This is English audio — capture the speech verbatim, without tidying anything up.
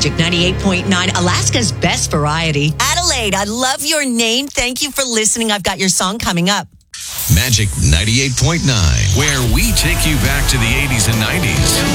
Magic ninety-eight point nine, Alaska's best variety. Adelaide, I love your name. Thank you for listening. I've got your song coming up. Magic ninety-eight point nine, where we take you back to the eighties and nineties.